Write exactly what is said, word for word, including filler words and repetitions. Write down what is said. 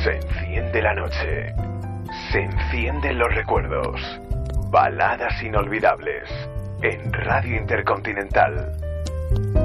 Se enciende la noche. Se encienden los recuerdos. Baladas inolvidables en Radio Intercontinental.